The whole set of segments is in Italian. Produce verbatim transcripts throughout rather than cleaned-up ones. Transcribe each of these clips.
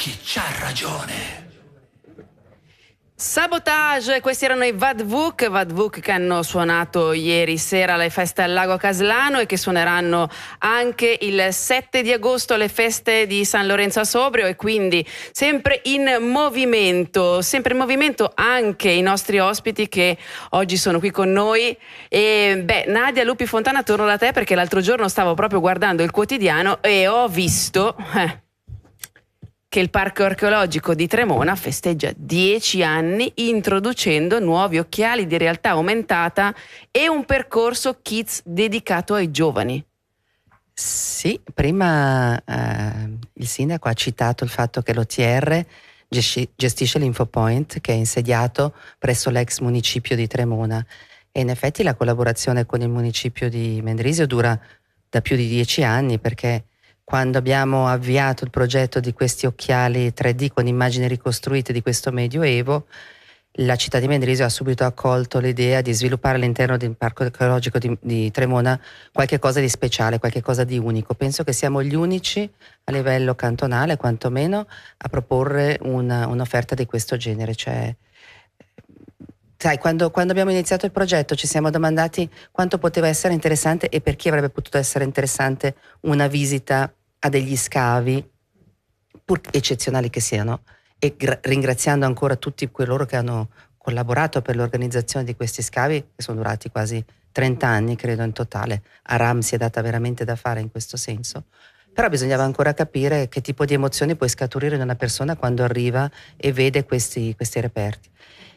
chi c'ha ragione. Sabotage, questi erano i Vadvuk, Vadvuk che hanno suonato ieri sera alle feste al Lago Caslano e che suoneranno anche il sette di agosto alle feste di San Lorenzo a Sobrio, e quindi sempre in movimento, sempre in movimento anche i nostri ospiti che oggi sono qui con noi. E beh, Nadia Lupi Fontana, torno da te perché l'altro giorno stavo proprio guardando il quotidiano e ho visto eh, che il Parco Archeologico di Tremona festeggia dieci anni introducendo nuovi occhiali di realtà aumentata e un percorso Kids dedicato ai giovani. Sì, prima eh, il sindaco ha citato il fatto che l'O T R gestisce, gestisce l'Infopoint che è insediato presso l'ex municipio di Tremona, e in effetti la collaborazione con il municipio di Mendrisio dura da più di dieci anni, perché quando abbiamo avviato il progetto di questi occhiali tre D con immagini ricostruite di questo medioevo, la città di Mendrisio ha subito accolto l'idea di sviluppare all'interno del Parco Archeologico di, di Tremona qualche cosa di speciale, qualche cosa di unico. Penso che siamo gli unici a livello cantonale, quantomeno, a proporre una, un'offerta di questo genere. Cioè, sai, quando, quando abbiamo iniziato il progetto ci siamo domandati quanto poteva essere interessante e per chi avrebbe potuto essere interessante una visita a degli scavi, pur eccezionali che siano, e gra- ringraziando ancora tutti coloro che hanno collaborato per l'organizzazione di questi scavi, che sono durati quasi trenta anni, credo, in totale. A Ram si è data veramente da fare in questo senso. Però bisognava ancora capire che tipo di emozioni può scaturire in una persona quando arriva e vede questi, questi reperti.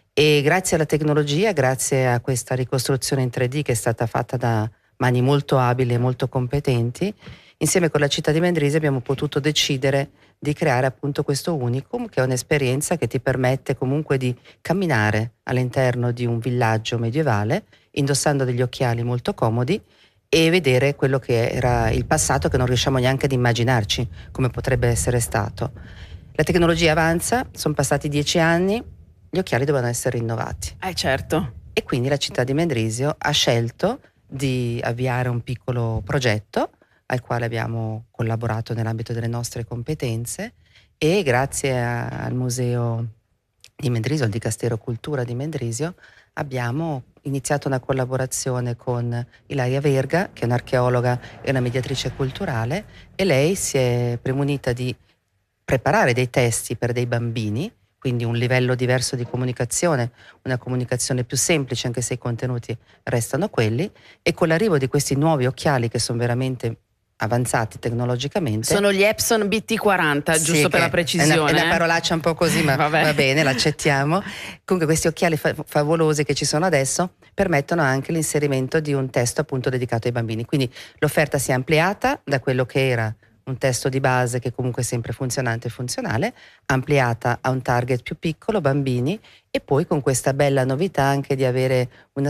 E grazie alla tecnologia, grazie a questa ricostruzione in tre D che è stata fatta da mani molto abili e molto competenti, insieme con la città di Mendrisio abbiamo potuto decidere di creare appunto questo unicum, che è un'esperienza che ti permette comunque di camminare all'interno di un villaggio medievale indossando degli occhiali molto comodi e vedere quello che era il passato, che non riusciamo neanche ad immaginarci come potrebbe essere stato. La tecnologia avanza, sono passati dieci anni, gli occhiali dovevano essere rinnovati. Eh certo. E quindi la città di Mendrisio ha scelto di avviare un piccolo progetto al quale abbiamo collaborato nell'ambito delle nostre competenze, e grazie a, al Museo di Mendrisio, al Dicastero Cultura di Mendrisio, abbiamo iniziato una collaborazione con Ilaria Verga, che è un'archeologa e una mediatrice culturale, e lei si è premunita di preparare dei testi per dei bambini, quindi un livello diverso di comunicazione, una comunicazione più semplice anche se i contenuti restano quelli, e con l'arrivo di questi nuovi occhiali che sono veramente avanzati tecnologicamente. Sono gli Epson B T quaranta, sì, giusto per la precisione. È una, è una parolaccia un po' così, ma va bene, l'accettiamo. Comunque questi occhiali fa- favolosi che ci sono adesso permettono anche l'inserimento di un testo appunto dedicato ai bambini. Quindi l'offerta si è ampliata da quello che era un testo di base, che comunque è sempre funzionante e funzionale, ampliata a un target più piccolo, bambini, e poi con questa bella novità anche di avere una